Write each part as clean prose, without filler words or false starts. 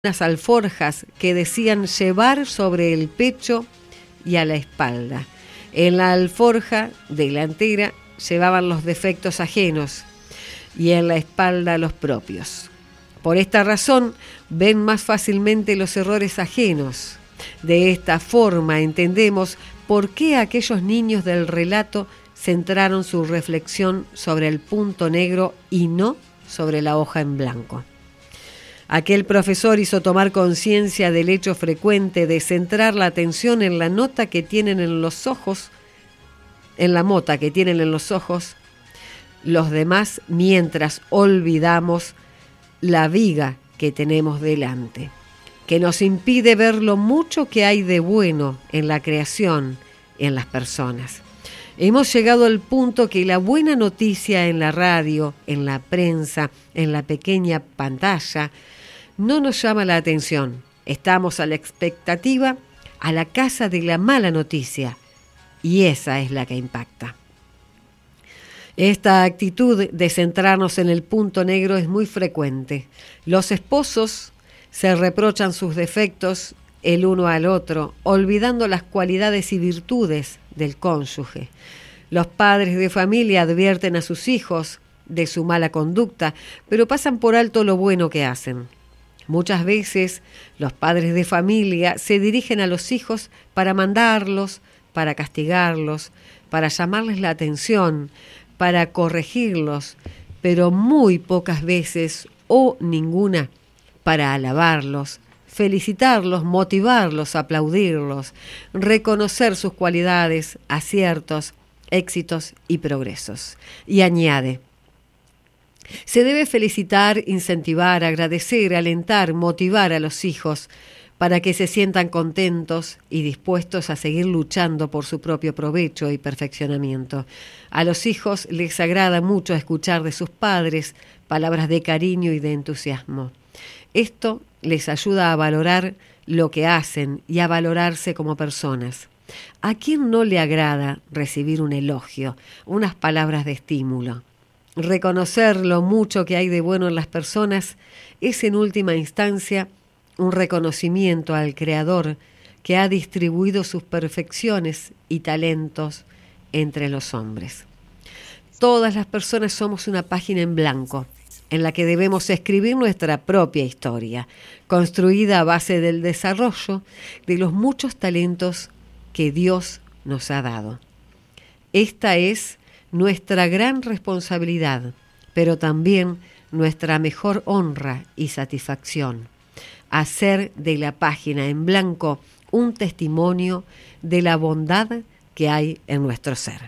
unas alforjas que decían llevar sobre el pecho y a la espalda. En la alforja delantera llevaban los defectos ajenos y en la espalda los propios. Por esta razón ven más fácilmente los errores ajenos. De esta forma entendemos por qué aquellos niños del relato centraron su reflexión sobre el punto negro y no sobre la hoja en blanco. Aquel profesor hizo tomar conciencia del hecho frecuente de centrar la atención en la nota que tienen en los ojos, en la mota que tienen en los ojos los demás, mientras olvidamos la viga que tenemos delante, que nos impide ver lo mucho que hay de bueno en la creación, en las personas. Hemos llegado al punto que la buena noticia en la radio, en la prensa, en la pequeña pantalla, no nos llama la atención. Estamos a la expectativa, a la caza de la mala noticia, y esa es la que impacta. Esta actitud de centrarnos en el punto negro es muy frecuente. Los esposos se reprochan sus defectos el uno al otro, olvidando las cualidades y virtudes del cónyuge. Los padres de familia advierten a sus hijos de su mala conducta, pero pasan por alto lo bueno que hacen. Muchas veces los padres de familia se dirigen a los hijos para mandarlos, para castigarlos, para llamarles la atención, para corregirlos, pero muy pocas veces o ninguna para alabarlos, felicitarlos, motivarlos, aplaudirlos, reconocer sus cualidades, aciertos, éxitos y progresos. Y añade: se debe felicitar, incentivar, agradecer, alentar, motivar a los hijos para que se sientan contentos y dispuestos a seguir luchando por su propio provecho y perfeccionamiento. A los hijos les agrada mucho escuchar de sus padres palabras de cariño y de entusiasmo. Esto les ayuda a valorar lo que hacen y a valorarse como personas. ¿A quién no le agrada recibir un elogio, unas palabras de estímulo? Reconocer lo mucho que hay de bueno en las personas es en última instancia un reconocimiento al Creador que ha distribuido sus perfecciones y talentos entre los hombres. Todas las personas somos una página en blanco en la que debemos escribir nuestra propia historia, construida a base del desarrollo de los muchos talentos que Dios nos ha dado. Esta es nuestra gran responsabilidad, pero también nuestra mejor honra y satisfacción: hacer de la página en blanco un testimonio de la bondad que hay en nuestro ser.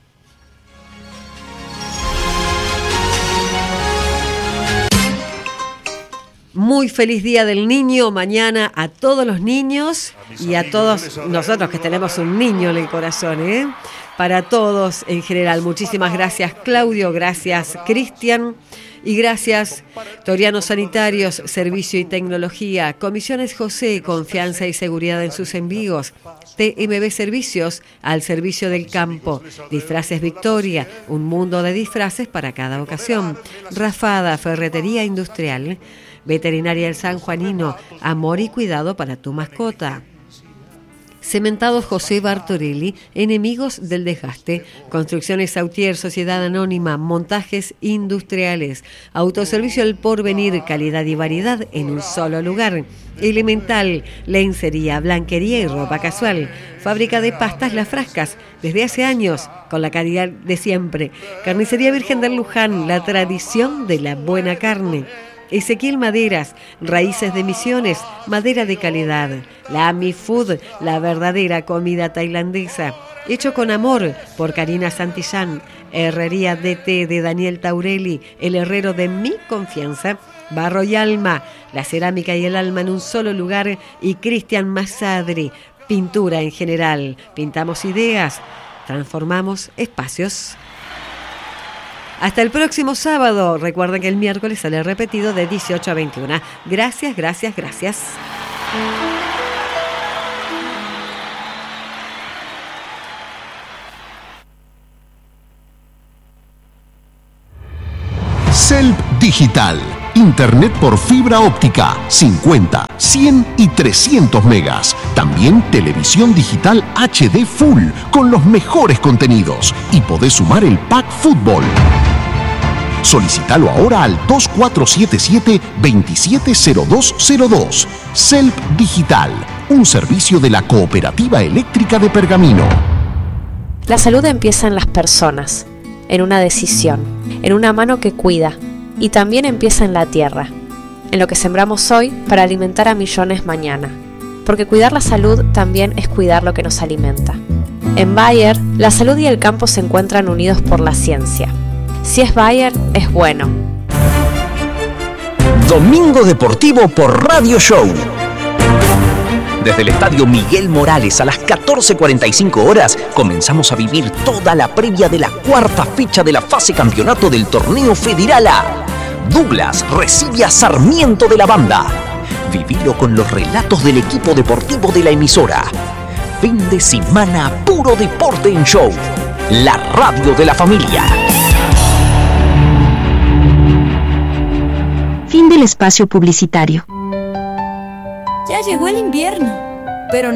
Muy feliz Día del Niño mañana a todos los niños y a todos nosotros que tenemos un niño en el corazón, ¿eh? Para todos en general. Muchísimas gracias, Claudio, gracias, Cristian, y gracias, Toriano Sanitarios, Servicio y Tecnología, Comisiones José, confianza y seguridad en sus envíos, TMB Servicios, al servicio del campo, Disfraces Victoria, un mundo de disfraces para cada ocasión, Rafada, Ferretería Industrial, Veterinaria El San Juanino, amor y cuidado para tu mascota. Cementados José Bartorelli, enemigos del desgaste. Construcciones Sautier, Sociedad Anónima, montajes industriales. Autoservicio El Porvenir, calidad y variedad en un solo lugar. Elemental, lencería, blanquería y ropa casual. Fábrica de pastas Las Frascas, desde hace años, con la calidad de siempre. Carnicería Virgen del Luján, la tradición de la buena carne. Ezequiel Maderas, raíces de Misiones, madera de calidad. La Ami Food, la verdadera comida tailandesa. Hecho con amor por Karina Santillán. Herrería DT de Daniel Taurelli, el herrero de mi confianza. Barro y Alma, la cerámica y el alma en un solo lugar. Y Cristian Masadri, pintura en general. Pintamos ideas, transformamos espacios. Hasta el próximo sábado. Recuerden que el miércoles sale repetido de 18 a 21. Gracias, gracias, gracias. CELP Digital Internet por fibra óptica, 50, 100 y 300 megas. También televisión digital HD Full con los mejores contenidos. Y podés sumar el pack fútbol. Solicítalo ahora al 2477-270202. CELP Digital, un servicio de la Cooperativa Eléctrica de Pergamino. La salud empieza en las personas, en una decisión, en una mano que cuida, y también empieza en la tierra, en lo que sembramos hoy para alimentar a millones mañana. Porque cuidar la salud también es cuidar lo que nos alimenta. En Bayer, la salud y el campo se encuentran unidos por la ciencia. Si es Bayer, es bueno. Domingo Deportivo por Radio Show. Desde el Estadio Miguel Morales a las 14:45 horas comenzamos a vivir toda la previa de la cuarta fecha de la fase campeonato del torneo Federal A. Douglas recibe a Sarmiento de la Banda. Vivilo con los relatos del equipo deportivo de la emisora. Fin de semana puro deporte en show. La radio de la familia. Fin del espacio publicitario. Ya llegó el invierno, pero